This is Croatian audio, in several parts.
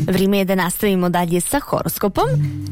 Vrijeme je da nastavimo dalje sa horoskopom.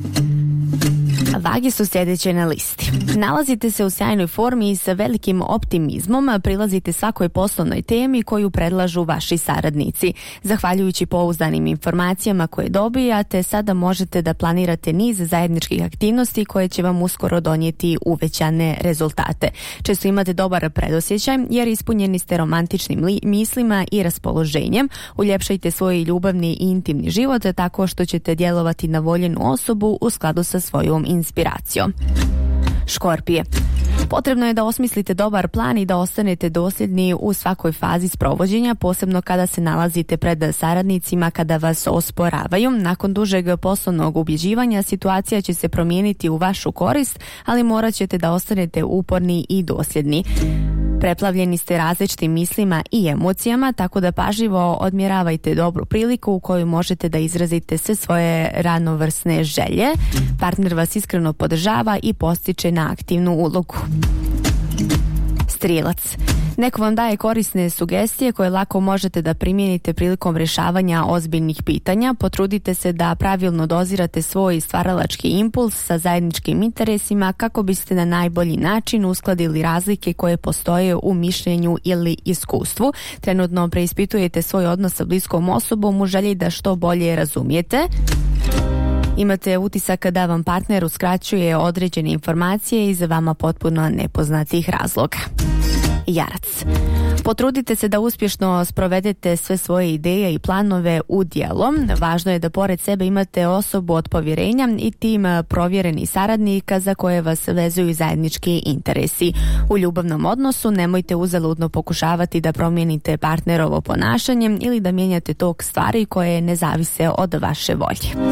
Vage su sljedeće na listi. Nalazite se u sjajnoj formi i sa velikim optimizmom prilazite svakoj poslovnoj temi koju predlažu vaši saradnici. Zahvaljujući pouzdanim informacijama koje dobijate, sada možete da planirate niz zajedničkih aktivnosti koje će vam uskoro donijeti uvećane rezultate. Često imate dobar predosjećaj jer ispunjeni ste romantičnim mislima i raspoloženjem. Uljepšajte svoj ljubavni i intimni život tako što ćete djelovati na voljenu osobu u skladu sa svojom inspiracijom. Škorpije. Potrebno je da osmislite dobar plan i da ostanete dosljedni u svakoj fazi sprovođenja, posebno kada se nalazite pred saradnicima kada vas osporavaju. Nakon dužeg poslovnog ubjeđivanja situacija će se promijeniti u vašu korist, ali morat ćete da ostanete uporni i dosljedni. Preplavljeni ste različitim mislima i emocijama, tako da pažljivo odmjeravajte dobru priliku u kojoj možete da izrazite sve svoje raznovrsne želje. Partner vas iskreno podržava i postiče na aktivnu ulogu. Strijelac. Neko vam daje korisne sugestije koje lako možete da primijenite prilikom rješavanja ozbiljnih pitanja. Potrudite se da pravilno dozirate svoj stvaralački impuls sa zajedničkim interesima kako biste na najbolji način uskladili razlike koje postoje u mišljenju ili iskustvu. Trenutno preispitujete svoj odnos sa bliskom osobom u želji da što bolje razumijete. Imate utisak da vam partner uskraćuje određene informacije iz vama potpuno nepoznatih razloga. Jarac. Potrudite se da uspješno sprovedete sve svoje ideje i planove u djelo. Važno je da pored sebe imate osobu od povjerenja i tim provjerenih saradnika za koje vas vezuju zajednički interesi. U ljubavnom odnosu nemojte uzaludno pokušavati da promijenite partnerovo ponašanje ili da mijenjate tok stvari koje ne zavise od vaše volje.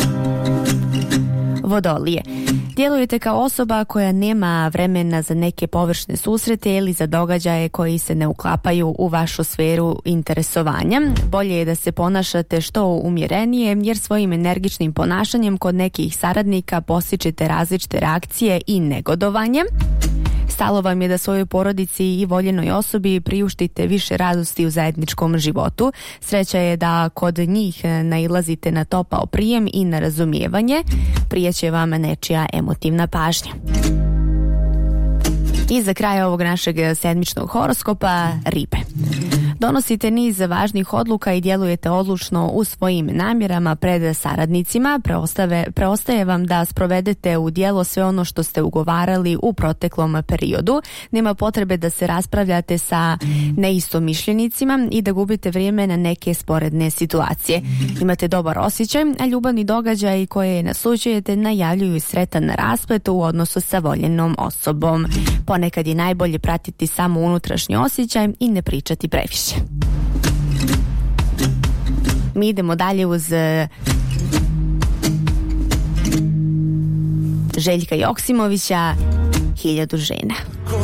Vodolije. Djelujete kao osoba koja nema vremena za neke površne susrete ili za događaje koji se ne uklapaju u vašu sferu interesovanja. Bolje je da se ponašate što umjerenije jer svojim energičnim ponašanjem kod nekih saradnika postičete različite reakcije i negodovanje. Stalo vam je da svojoj porodici i voljenoj osobi priuštite više radosti u zajedničkom životu. Sreća je da kod njih nailazite na topao prijem i na razumijevanje. Prije će vam nečija emotivna pažnja. I za kraj ovog našeg sedmičnog horoskopa, ribe. Donosite niz važnih odluka i djelujete odlučno u svojim namjerama pred saradnicima. Preostaje vam da sprovedete u djelo sve ono što ste ugovarali u proteklom periodu. Nema potrebe da se raspravljate sa neistomišljenicima i da gubite vrijeme na neke sporedne situacije. Imate dobar osjećaj, a ljubavni događaji koje naslućujete najavljuju sretan rasplet u odnosu sa voljenom osobom. Ponekad je najbolje pratiti samo unutrašnji osjećaj i ne pričati previše. Mi idemo dalje uz Željka Joksimovića, 1000 žena.